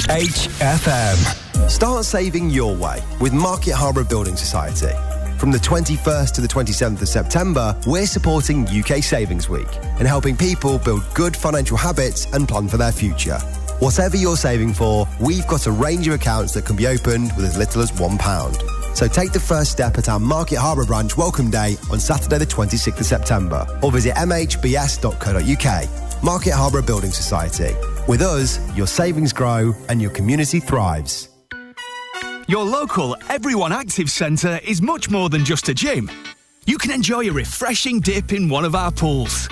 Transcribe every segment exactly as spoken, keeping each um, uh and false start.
H F M. Start saving your way with Market Harbour Building Society. From the twenty-first to the twenty-seventh of September, we're supporting U K Savings Week and helping people build good financial habits and plan for their future. Whatever you're saving for, we've got a range of accounts that can be opened with as little as one pound. So take the first step at our Market Harbour branch welcome day on Saturday the twenty-sixth of September or visit m h b s dot co dot u k. Market Harbour Building Society. With us, your savings grow and your community thrives. Your local Everyone Active Centre is much more than just a gym. You can enjoy a refreshing dip in one of our pools.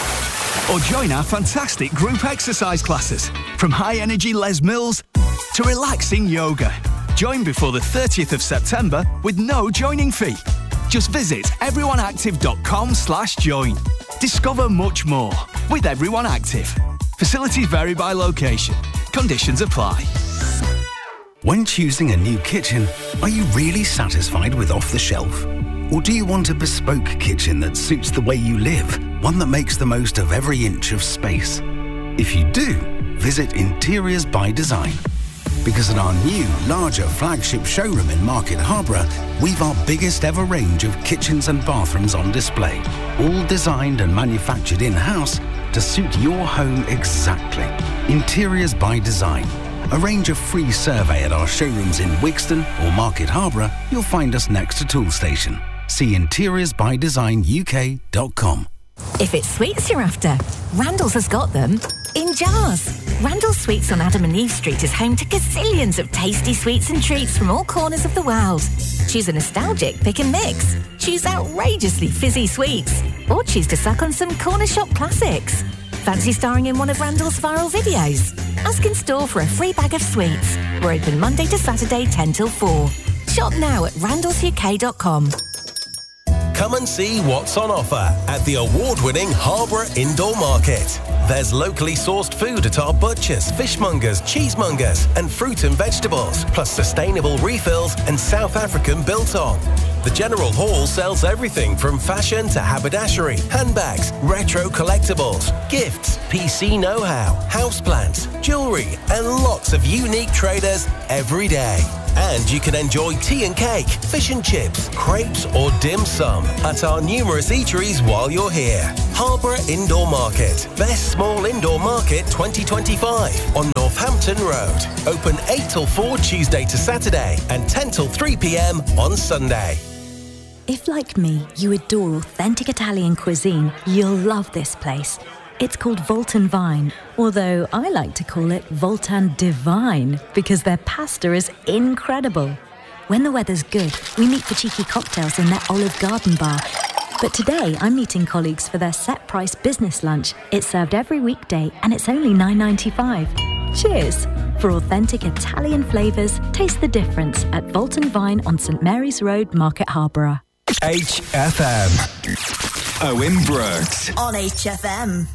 Or join our fantastic group exercise classes, from high-energy Les Mills to relaxing yoga. Join before the thirtieth of September with no joining fee. Just visit everyoneactive.com slash join. Discover much more with Everyone Active. Facilities vary by location. Conditions apply. When choosing a new kitchen, are you really satisfied with off-the-shelf? Or do you want a bespoke kitchen that suits the way you live, one that makes the most of every inch of space? If you do, visit Interiors by Design. Because at our new, larger flagship showroom in Market Harbour, we've our biggest ever range of kitchens and bathrooms on display, all designed and manufactured in-house to suit your home exactly. Interiors by Design. Arrange a free survey at our showrooms in Wixton or Market Harbour. You'll find us next to Tool Station. See interiors by design u k dot com. If it's sweets you're after, Randall's has got them in jars. Randall's Sweets on Adam and Eve Street is home to gazillions of tasty sweets and treats from all corners of the world. Choose a nostalgic pick and mix. Choose outrageously fizzy sweets. Or choose to suck on some corner shop classics. Fancy starring in one of Randall's viral videos? Ask in store for a free bag of sweets. We're open Monday to Saturday, ten till four. Shop now at randalls u k dot com. Come and see what's on offer at the award-winning Harbour Indoor Market. There's locally sourced food at our butchers, fishmongers, cheesemongers and fruit and vegetables, plus sustainable refills and South African biltong. The General Hall sells everything from fashion to haberdashery, handbags, retro collectibles, gifts, P C know-how, houseplants, jewellery and lots of unique traders every day. And you can enjoy tea and cake, fish and chips, crepes or dim sum at our numerous eateries while you're here. Harbour Indoor Market. Best Small Indoor Market twenty twenty-five on Northampton Road. Open eight till four Tuesday to Saturday and ten till three p m on Sunday. If, like me, you adore authentic Italian cuisine, you'll love this place. It's called Voltan Vine, although I like to call it Voltan Divine because their pasta is incredible. When the weather's good, we meet for cheeky cocktails in their Olive Garden bar. But today, I'm meeting colleagues for their set-price business lunch. It's served every weekday and it's only nine ninety-five. Cheers! For authentic Italian flavours, taste the difference at Voltan Vine on St Mary's Road, Market Harbour. H F M. Owen Brooks. On H F M.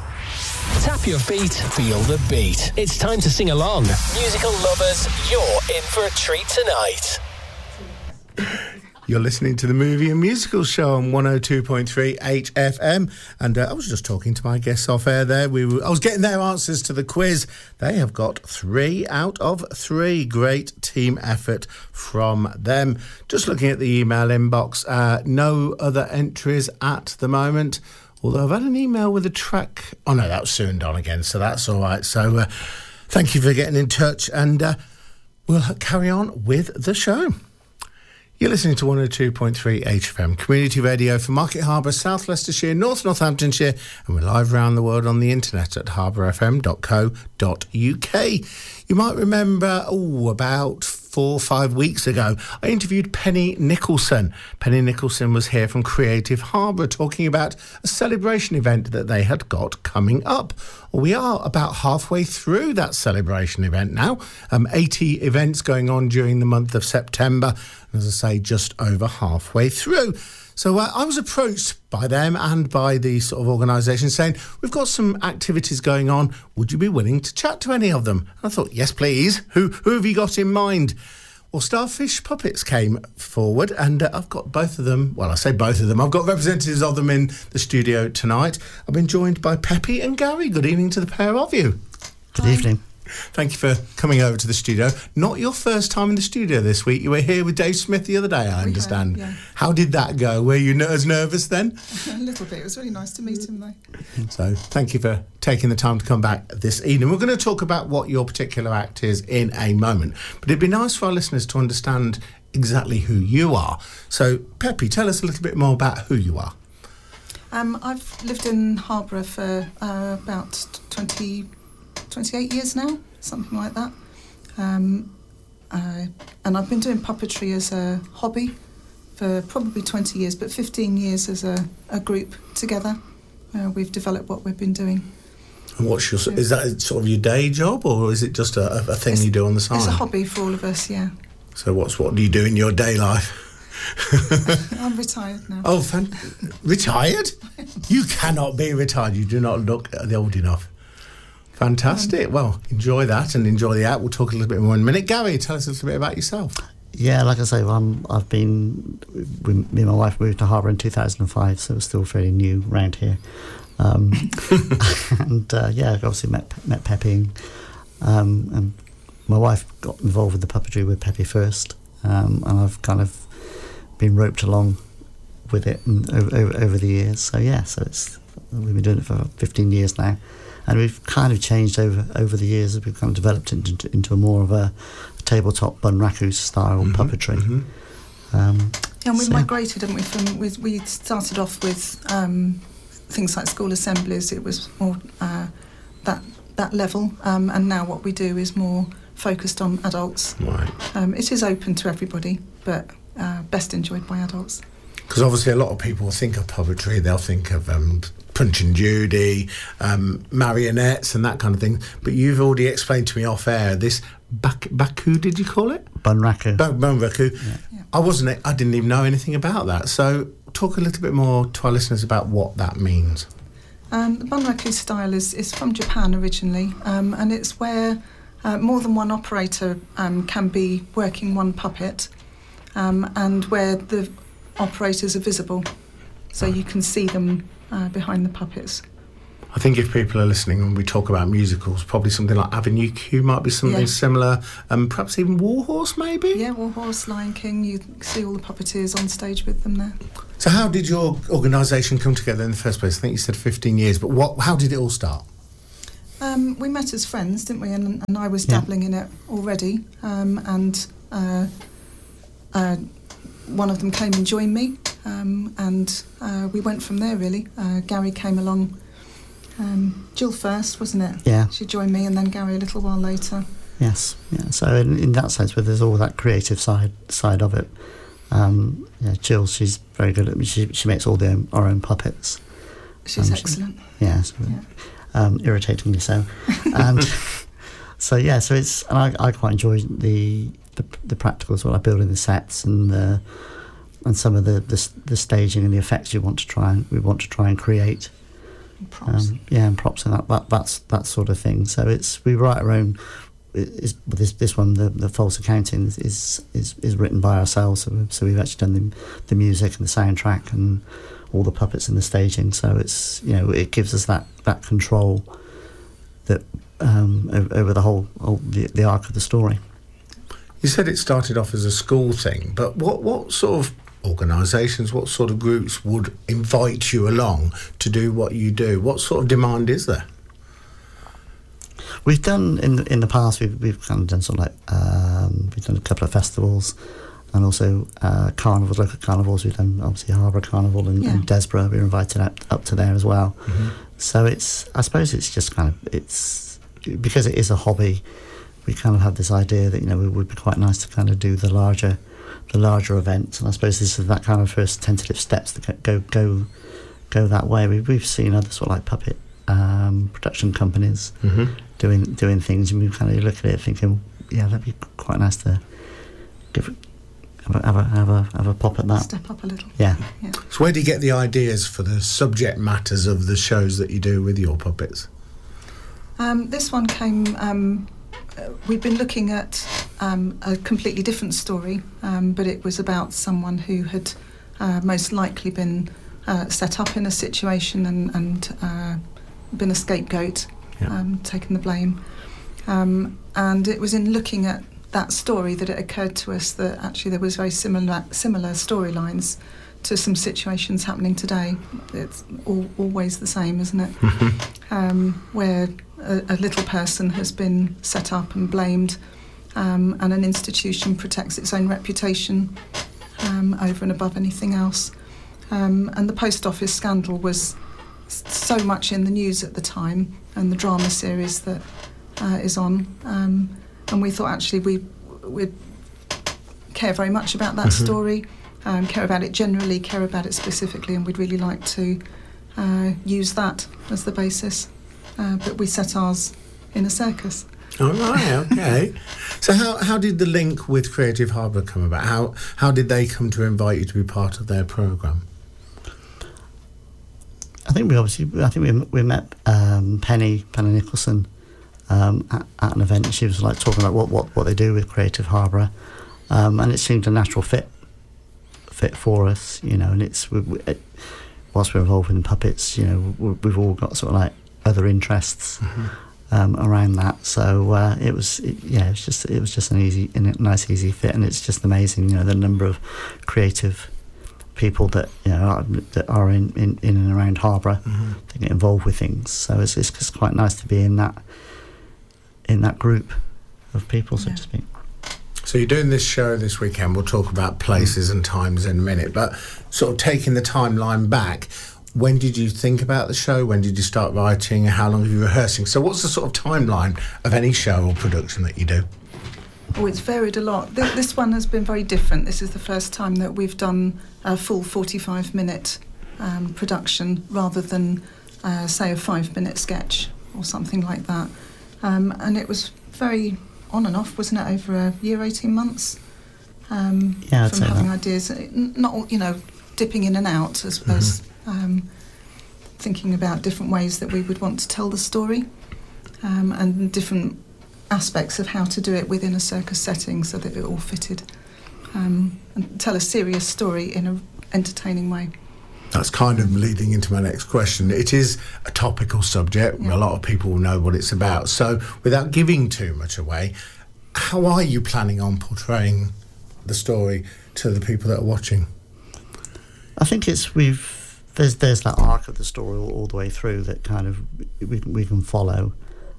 Tap your feet, feel the beat. It's time to sing along. Musical lovers, you're in for a treat tonight. You're listening to the Movie and Musical Show on one oh two point three H F M. And uh, I was just talking to my guests off air there. We were, I was getting their answers to the quiz. They have got three out of three. Great team effort from them. Just looking at the email inbox, uh, no other entries at the moment. Although I've had an email with a track. Oh, no, that was soon done again, so that's all right. So uh, thank you for getting in touch. And uh, we'll carry on with the show. You're listening to one oh two point three H F M, community radio for Market Harbour, South Leicestershire, North Northamptonshire, and we're live around the world on the internet at harbour f m dot co dot u k. You might remember, oh, about four or five weeks ago, I interviewed Penny Nicholson. Penny Nicholson was here from Creative Harbour talking about a celebration event that they had got coming up. We are about halfway through that celebration event now. Um, eighty events going on during the month of September. And as I say, just over halfway through. So uh, I was approached by them and by the sort of organisation saying, we've got some activities going on. Would you be willing to chat to any of them? And I thought, yes, please. Who, who have you got in mind? Well, Starfish Puppets came forward and uh, I've got both of them. Well, I say both of them. I've got representatives of them in the studio tonight. I've been joined by Peppy and Gary. Good evening to the pair of you. Good evening. Thank you for coming over to the studio. Not your first time in the studio this week. You were here with Dave Smith the other day, I we understand. Have, yeah. How did that go? Were you as nervous then? A little bit. It was really nice to meet him, though. So thank you for taking the time to come back this evening. We're going to talk about what your particular act is in a moment. But it'd be nice for our listeners to understand exactly who you are. So, Peppy, tell us a little bit more about who you are. Um, I've lived in Harborough for uh, about twenty, twenty-eight years now, something like that. Um, uh, and I've been doing puppetry as a hobby for probably twenty years, but fifteen years as a, a group together. Uh, we've developed what we've been doing. And what's your, is that sort of your day job, or is it just a, a thing it's, you do on the side? It's a hobby for all of us, yeah. So what's what do you do in your day life? I'm retired now. Oh, fan- retired? You cannot be retired. You do not look old enough. Fantastic. Um, well, enjoy that and enjoy the act. We'll talk a little bit more in a minute. Gary, tell us a little bit about yourself. Yeah, like I say, um, I've been, we, me and my wife moved to Harborough in two thousand five, so it's still fairly new around here. Um, and uh, yeah, I obviously met met Peppy, um, and my wife got involved with the puppetry with Peppy first, um, and I've kind of been roped along with it and over, over, over the years. So yeah, so it's we've been doing it for fifteen years now, and we've kind of changed over over the years. We've kind of developed it into, into a more of a, a tabletop Bunraku style mm-hmm, puppetry. Mm-hmm. Um, yeah, and we so. migrated, didn't we? From we, we started off with um, things like school assemblies. It was more uh, that that level, um, and now what we do is more focused on adults. Right. Um, it is open to everybody, but uh, best enjoyed by adults. Because obviously a lot of people think of puppetry, they'll think of um, Punch and Judy, um, marionettes and that kind of thing. But you've already explained to me off air this bak- Baku, did you call it? Bunraku. Bun- Bunraku. Yeah. Yeah. I wasn't. I didn't even know anything about that. So talk a little bit more to our listeners about what that means. Um, the Bunraku style is, is from Japan originally, um, and it's where uh, more than one operator um, can be working one puppet, um, and where the operators are visible, so you can see them uh, behind the puppets. I think if people are listening and we talk about musicals, probably something like Avenue Q might be something yeah. similar, um, perhaps even Warhorse maybe? Yeah, Warhorse, Lion King, you see all the puppeteers on stage with them there. So how did your organisation come together in the first place? I think you said fifteen years, but what? How did it all start? Um, we met as friends, didn't we? And, and I was dabbling yeah. in it already, um, and uh, uh, one of them came and joined me, um, and uh, we went from there, really. Uh, Gary came along, um, Jill first, wasn't it? Yeah. She joined me, and then Gary a little while later. Yes, yeah. So in, in that sense, where there's all that creative side side of it, um, yeah, Jill, she's very good at. She she makes all the own, our own puppets. She's um, excellent. She, yeah, so, yeah. Um, irritatingly so, and so yeah, so it's and I, I quite enjoy the, the the practicals, what I build in the sets and the and some of the, the the staging and the effects you want to try and we want to try and create. And props. Um, yeah, and props and that, that that's that sort of thing. So it's we write our own. Is this this one the, the false accounting is, is is is written by ourselves. So, we, so we've actually done the the music and the soundtrack and all the puppets and the staging. So it's you know it gives us that, that control that um, over, over the whole, whole the, the arc of the story. You said it started off as a school thing, but what what sort of organisations, what sort of groups would invite you along to do what you do? What sort of demand is there? We've done in the, in the past. We've we've kind of done sort of like um, we've done a couple of festivals, and also uh, carnivals, local carnivals. We've done obviously Harborough Carnival and, yeah. and Desborough. We were invited up, up to there as well. Mm-hmm. So it's I suppose it's just kind of it's because it is a hobby. We kind of had this idea that you know it would be quite nice to kind of do the larger the larger events, and I suppose this is that kind of first tentative steps that go go go that way. We, we've seen other sort of like puppet um, production companies. Mm-hmm. doing doing things, and we kind of look at it thinking, yeah, that'd be quite nice to give have a have a have a, have a pop at that. Step up a little. Yeah. yeah. So where do you get the ideas for the subject matters of the shows that you do with your puppets? Um, this one came. Um, uh, we've been looking at um, a completely different story, um, but it was about someone who had uh, most likely been uh, set up in a situation and and uh, been a scapegoat. Yeah. Um, taken the blame, Um, and it was in looking at that story that it occurred to us that actually there was very similar similar storylines to some situations happening today. It's all, always the same, isn't it? um, where a, a little person has been set up and blamed, um, and an institution protects its own reputation um, over and above anything else. Um, and the post office scandal was so much in the news at the time, and the drama series that uh, is on. Um, and we thought actually we would care very much about that mm-hmm. story. Um, care about it generally, care about it specifically, and we'd really like to uh, use that as the basis. Uh, but we set ours in a circus. Oh, right, okay. So how how did the link with Creative Harbour come about? How how did they come to invite you to be part of their programme? I think we obviously, I think we we met um, Penny, Penny Nicholson um, at, at an event, and she was like talking about what, what, what they do with Creative Harbour, um, and it seemed a natural fit. fit for us, you know, and it's we, we, it, whilst we're involved in puppets, you know, we, we've all got sort of like other interests mm-hmm. um, around that. So uh, it was, it, yeah, it's just it was just an easy, a nice, easy fit, and it's just amazing, you know, the number of creative people that you know are, that are in, in, in and around Harborough mm-hmm. to get involved with things. So it's it's just quite nice to be in that in that group of people, so yeah. to speak. So you're doing this show this weekend. We'll talk about places and times in a minute, but sort of taking the timeline back, when did you think about the show? When did you start writing? How long have you been rehearsing? So what's the sort of timeline of any show or production that you do? Oh, it's varied a lot. Th- this one has been very different. This is the first time that we've done a full forty-five minute um, production rather than, uh, say, a five minute sketch or something like that. Um, and it was very on and off, wasn't it, over a year, eighteen months? Um, yeah, I'd from say having that. ideas, not all, you know, dipping in and out as, mm-hmm. as um, thinking about different ways that we would want to tell the story, um, and different aspects of how to do it within a circus setting so that it all fitted, um, and tell a serious story in an entertaining way. That's kind of leading into my next question. It is a topical subject. Yeah. A lot of people will know what it's about. So without giving too much away, how are you planning on portraying the story to the people that are watching? I think it's we've there's there's that arc of the story all, all the way through that kind of we, we can follow,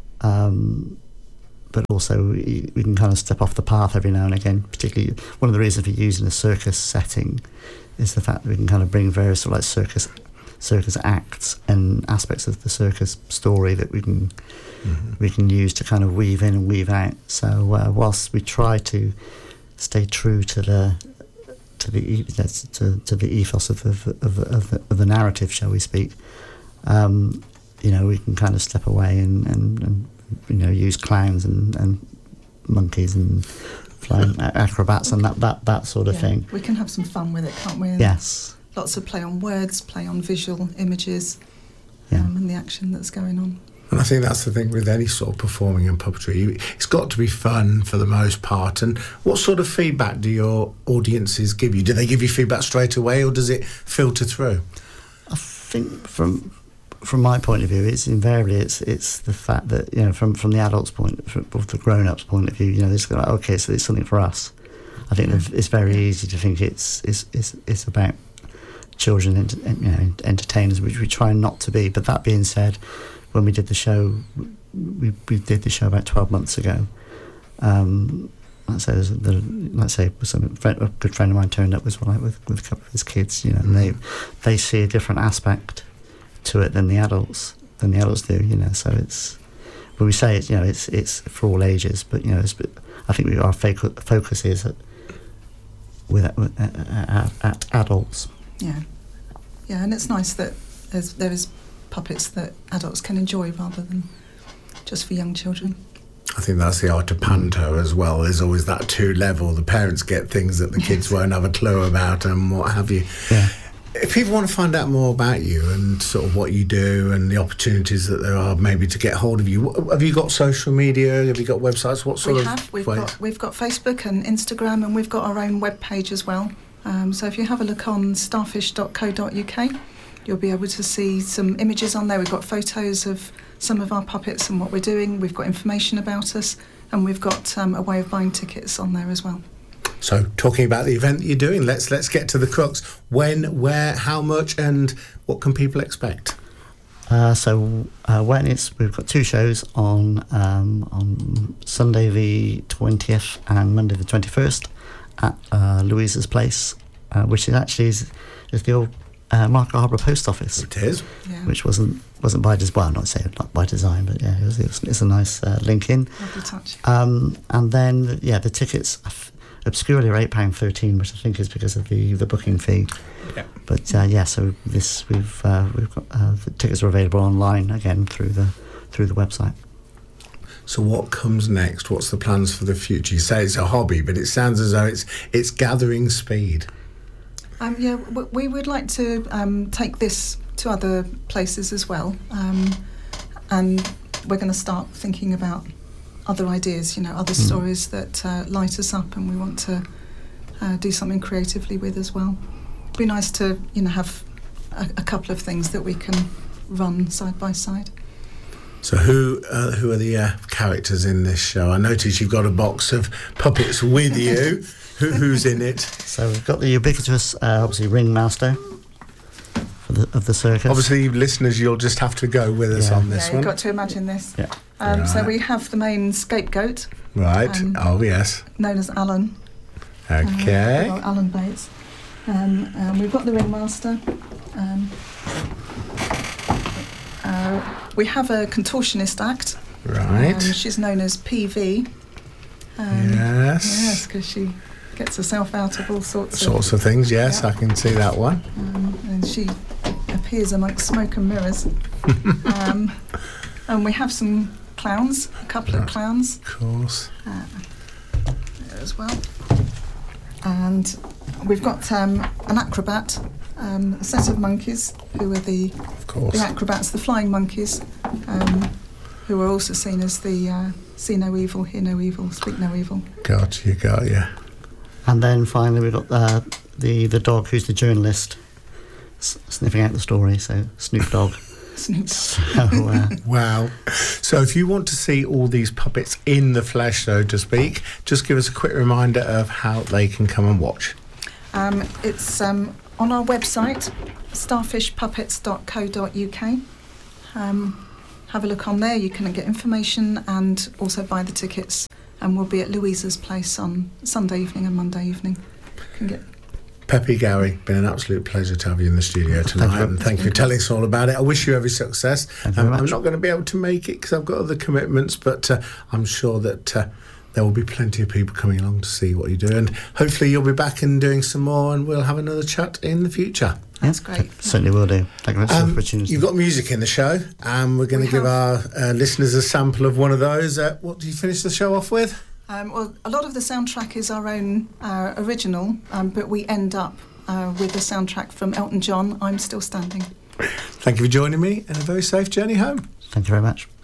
um, but also we, we can kind of step off the path every now and again. Particularly one of the reasons for using a circus setting is the fact that we can kind of bring various sort of like circus circus acts and aspects of the circus story that we can mm-hmm. we can use to kind of weave in and weave out. So uh, whilst we try to stay true to the to the to, to the ethos of the of the, of the, of the narrative, shall we speak, um, you know, we can kind of step away and, and, and you know use clowns and, and monkeys and flying acrobats and that, that, that sort of yeah, thing. We can have some fun with it, can't we? And yes. Lots of play on words, play on visual images, yeah. um, and the action that's going on. And I think that's the thing with any sort of performing and puppetry. It's got to be fun for the most part. And what sort of feedback do your audiences give you? Do they give you feedback straight away, or does it filter through? I think from from my point of view, it's invariably it's it's the fact that, you know, from, from the adults' point, from the grown-ups' point of view, you know, it's like, okay, so it's something for us. I think yeah. it's very easy to think it's it's it's, it's about children, ent- you know, entertainers, which we try not to be. But that being said, when we did the show, we we did the show about twelve months ago. Um, let's say there's the, let's say some friend, a good friend of mine turned up with one with with a couple of his kids, you know, and they they see a different aspect to it than the adults than the adults do, you know. So it's when we say it's, you know, it's it's for all ages, but you know, it's, I think we, our foc- focus is at, with at, at, at adults. Yeah, yeah, and it's nice that there's, there is puppets that adults can enjoy rather than just for young children. I think that's the art of panto as well. There's always that two level. The parents get things that the kids won't have a clue about and what have you. Yeah. If people want to find out more about you and sort of what you do and the opportunities that there are maybe to get hold of you, have you got social media? Have you got websites? What sort we of have. We've ways? got we've got Facebook and Instagram, and we've got our own web page as well. Um, so if you have a look on starfish dot co dot uk, you'll be able to see some images on there. We've got photos of some of our puppets and what we're doing. We've got information about us, and we've got um, a way of buying tickets on there as well. So, talking about the event that you're doing, let's let's get to the crux. When, where, how much, and what can people expect? Uh, so uh, when it's we've got two shows on um, on Sunday the twentieth and Monday the twenty-first at uh, Louisa's Place, uh, which is actually is, is the old uh, Market Harbour Post Office. It is, yeah. Which wasn't wasn't by design. Well, not say not by design, but yeah, it was, it was, it's a nice uh, link in. Lovely touch. Um, and then yeah, the tickets obscurely are eight pound thirteen, which I think is because of the, the booking fee. Yeah. But uh, yeah, so this we've uh, we've got uh, the tickets are available online again through the through the website. So what comes next? What's the plans for the future? You say it's a hobby, but it sounds as though it's it's gathering speed. Um, yeah, w- we would like to um, take this to other places as well, um, and we're going to start thinking about other ideas, you know, other mm. stories that uh, light us up, and we want to uh, do something creatively with as well. It'd be nice to, you know, have a, a couple of things that we can run side by side. So who uh, who are the uh, characters in this show? I notice you've got a box of puppets with you. Who, who's in it? So we've got the ubiquitous, uh, obviously, ringmaster for the, of the circus. Obviously, listeners, you'll just have to go with us yeah. on this yeah, one. You've got to imagine this. Yeah. Um, right. So we have the main scapegoat. Right. Um, oh, yes. Known as Alan. Okay. Uh, Alan Bates. Um, um, we've got the ringmaster. Um, uh, we have a contortionist act. Right. Um, she's known as P V. Um, yes. Yes, because she gets herself out of all sorts sorts of... of things, yes, yeah. I can see that one. Um, and she appears amongst smoke and mirrors. um, and we have some clowns, a couple right. of clowns. Of course. Uh, there as well. And we've got um, an acrobat, um, a set of monkeys who are the, of course. the acrobats, the flying monkeys, um, who are also seen as the uh, see no evil, hear no evil, speak no evil. Got you, got you. And then finally we've got uh, the, the dog who's the journalist s- sniffing out the story, so Snoop Dogg. Snoop Dogg. So, uh, wow. So if you want to see all these puppets in the flesh, so to speak, just give us a quick reminder of how they can come and watch. Um, it's um, on our website, starfish puppets dot co dot uk. Um, have a look on there, you can get information and also buy the tickets. And we'll be at Louisa's Place on Sunday evening and Monday evening. You can get Peppy Gowrie, been an absolute pleasure to have you in the studio tonight, thank and thank you for telling us all about it. I wish you every success. Um, I'm not going to be able to make it because I've got other commitments, but uh, I'm sure that uh, there will be plenty of people coming along to see what you do, and hopefully you'll be back and doing some more, and we'll have another chat in the future. That's great. Certainly will do. Thank you very much um, for the opportunity. You've got music in the show, and we're going to give our uh, listeners a sample of one of those. Uh, what do you finish the show off with? Um, well, a lot of the soundtrack is our own uh, original, um, but we end up uh, with a soundtrack from Elton John, I'm Still Standing. Thank you for joining me, and a very safe journey home. Thank you very much.